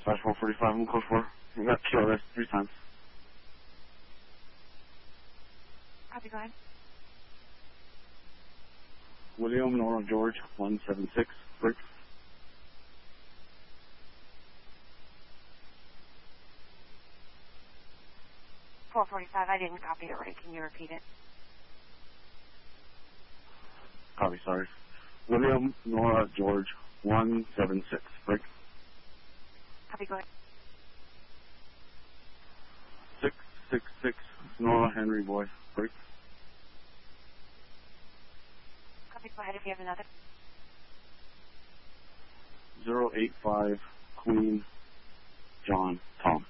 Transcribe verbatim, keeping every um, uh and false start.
slash four forty-five, I'm code four. We got Q R S three times. Copy, go ahead. William Nora George, one seven six, break. four forty-five, I didn't copy it right. Can you repeat it? Copy, sorry. William Nora George, one seven six, break. Copy, go ahead. six six six, Nora Henry Boy, break. Copy, go ahead if you have another. zero eight five, Queen John Tom.